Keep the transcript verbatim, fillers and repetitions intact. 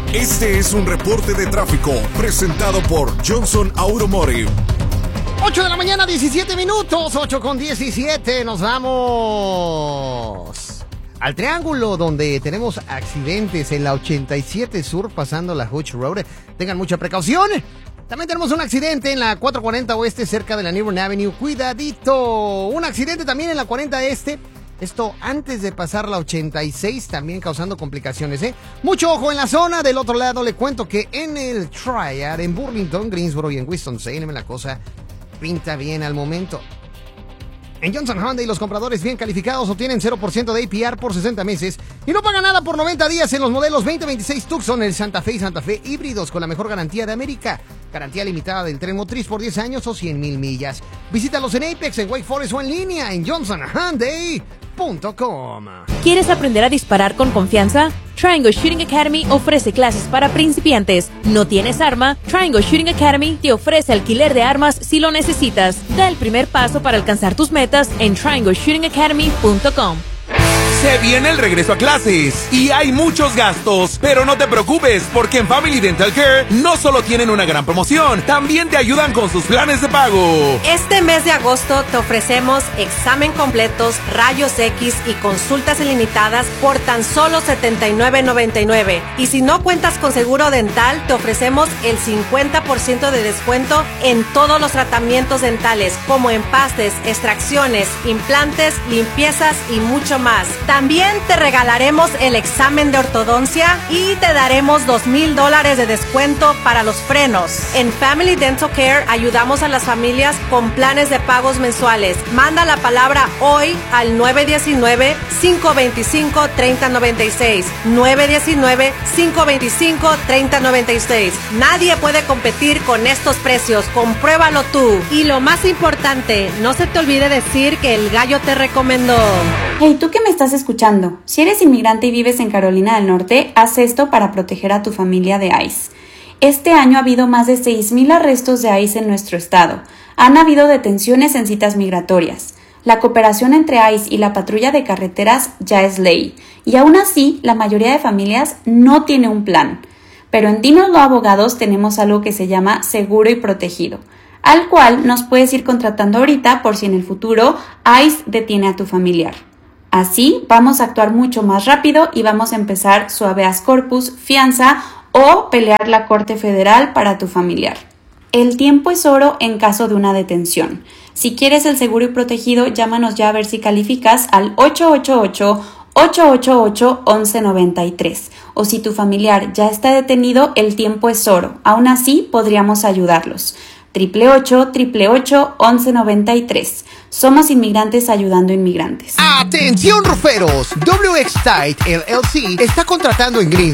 Este es un reporte de tráfico presentado por Johnson Automotive. ocho de la mañana, diecisiete minutos, ocho con diecisiete, nos vamos al Triángulo, donde tenemos accidentes en la ochenta y siete Sur, pasando la Hutch Road. Tengan mucha precaución. También tenemos un accidente en la cuatrocientos cuarenta Oeste, cerca de la Newbern Avenue. Cuidadito. Un accidente también en la cuarenta Este. Esto antes de pasar la ochenta y seis, también causando complicaciones, ¿eh? Mucho ojo en la zona. Del otro lado, le cuento que en el Triad, en Burlington, Greensboro y en Winston-Salem, la cosa pinta bien al momento. En Johnson Hyundai, los compradores bien calificados obtienen cero por ciento de A P R por sesenta meses y no pagan nada por noventa días en los modelos veinte veintiséis Tucson, el Santa Fe y Santa Fe híbridos con la mejor garantía de América. Garantía limitada del tren motriz por diez años o cien mil millas. Visítalos en Apex, en Wake Forest o en línea en johnson hyundai punto com. ¿Quieres aprender a disparar con confianza? Triangle Shooting Academy ofrece clases para principiantes. ¿No tienes arma? Triangle Shooting Academy te ofrece alquiler de armas si lo necesitas. Da el primer paso para alcanzar tus metas en triangle shooting academy punto com. Se viene el regreso a clases y hay muchos gastos, pero no te preocupes porque en Family Dental Care no solo tienen una gran promoción, también te ayudan con sus planes de pago. Este mes de agosto te ofrecemos examen completos, rayos X y consultas ilimitadas por tan solo setenta y nueve noventa y nueve. Y si no cuentas con seguro dental, te ofrecemos el cincuenta por ciento de descuento en todos los tratamientos dentales, como empastes, extracciones, implantes, limpiezas y mucho más. También te regalaremos el examen de ortodoncia y te daremos dos mil dólares de descuento para los frenos. En Family Dental Care ayudamos a las familias con planes de pagos mensuales. Manda la palabra hoy al nueve uno nueve, cinco dos cinco, tres cero nueve seis. nueve uno nueve, cinco dos cinco, tres cero nueve seis. Nadie puede competir con estos precios. Compruébalo tú. Y lo más importante, no se te olvide decir que el gallo te recomendó. Hey, tú que me estás escuchando, si eres inmigrante y vives en Carolina del Norte, haz esto para proteger a tu familia de ICE. Este año ha habido más de seis mil arrestos de ICE en nuestro estado. Han habido detenciones en citas migratorias. La cooperación entre ICE y la patrulla de carreteras ya es ley. Y aún así, la mayoría de familias no tiene un plan. Pero en Dinos Law Abogados tenemos algo que se llama seguro y protegido, al cual nos puedes ir contratando ahorita por si en el futuro ICE detiene a tu familiar. Así vamos a actuar mucho más rápido y vamos a empezar su habeas corpus, fianza o pelear la Corte Federal para tu familiar. El tiempo es oro en caso de una detención. Si quieres el seguro y protegido, llámanos ya a ver si calificas al ocho ocho ocho, ocho ocho ocho, once noventa y tres. O si tu familiar ya está detenido, el tiempo es oro. Aún así, podríamos ayudarlos. Triple ocho, triple ocho, once noventa y tres. Somos inmigrantes ayudando inmigrantes. ¡Atención, ruferos! W X Tite L L C está contratando en Greensboro